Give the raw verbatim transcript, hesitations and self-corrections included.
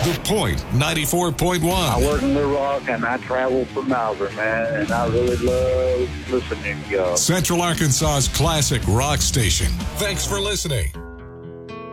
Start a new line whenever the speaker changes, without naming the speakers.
The Point ninety-four point one.
I work in Little Rock and I travel from Malvern, man, and I really love listening to y'all.
Central Arkansas's classic rock station. Thanks for listening.